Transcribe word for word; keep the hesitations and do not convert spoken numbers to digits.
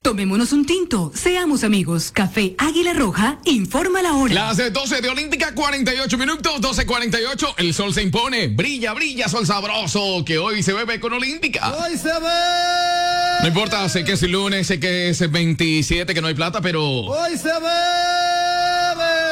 Tomémonos un tinto, seamos amigos. Café Águila Roja, informa la hora. Las doce de Olímpica, cuarenta y ocho minutos, doce cuarenta y ocho. El sol se impone, brilla, brilla, sol sabroso, que hoy se bebe con Olímpica. ¡Hoy se ve! No importa, sé que es lunes, sé que es veintisiete, que no hay plata, pero... ¡Hoy se ve!